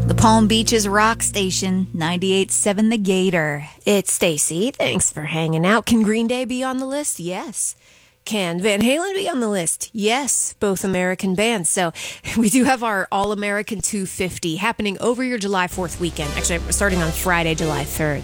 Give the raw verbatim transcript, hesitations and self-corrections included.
The Palm Beaches Rock Station, ninety-eight point seven The Gator. It's Stacy. Thanks for hanging out. Can Green Day be on the list? Yes. Can Van Halen be on the list? Yes, both American bands. So we do have our All-American two fifty happening over your July fourth weekend. Actually, starting on Friday, July third.